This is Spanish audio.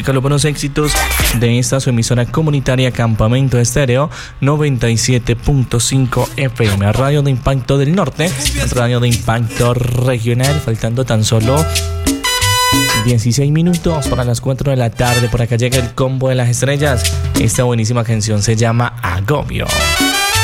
música, los buenos éxitos de esta su emisora comunitaria Campamento Estéreo 97.5 FM, Radio de Impacto del Norte, Radio de Impacto Regional. Faltando tan solo 16 minutos para las 4 de la tarde. Por acá llega el combo de las estrellas. Esta buenísima canción se llama Agobio.